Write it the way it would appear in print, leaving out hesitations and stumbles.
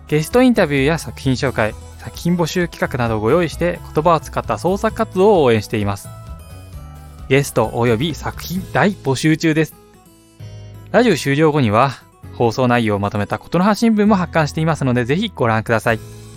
ゲストインタビューや作品紹介、作品募集企画などをご用意して言葉を使った創作活動を応援しています。ゲストおよび作品大募集中です。ラジオ終了後には放送内容をまとめたことの葉新聞も発刊していますので、ぜひご覧ください。